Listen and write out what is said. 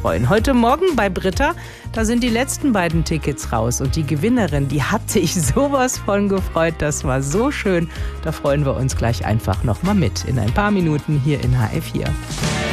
freuen. Heute Morgen bei Britta, da sind die letzten beiden Tickets raus. Und die Gewinnerin, die hat sich sowas von gefreut. Das war so schön. Da freuen wir uns gleich einfach nochmal mit. In ein paar Minuten hier in HR4.